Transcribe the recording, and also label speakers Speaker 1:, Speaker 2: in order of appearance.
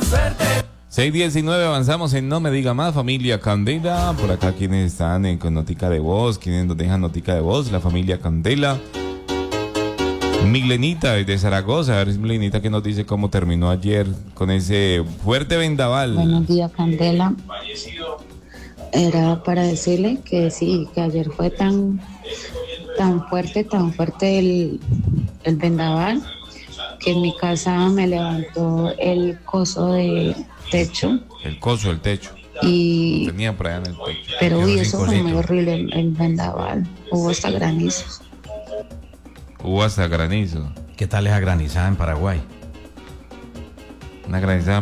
Speaker 1: 6:19, avanzamos en No Me Diga Más, familia Candela. Por acá quienes están con notica de voz, quienes nos dejan notica de voz, la familia Candela. Milenita de Zaragoza, a ver si Milenita que nos dice cómo terminó ayer con ese fuerte vendaval.
Speaker 2: Buenos días, Candela. Era para decirle que sí, que ayer fue tan fuerte el vendaval, que en mi casa me levantó el coso de techo.
Speaker 1: El coso del techo.
Speaker 2: Y
Speaker 1: lo tenía por allá en el techo.
Speaker 2: pero uy, eso fue muy horrible el vendaval. Hubo hasta granizos.
Speaker 1: Hubo hasta granizo.
Speaker 3: ¿Qué tal esa granizada en Paraguay?
Speaker 1: Una granizada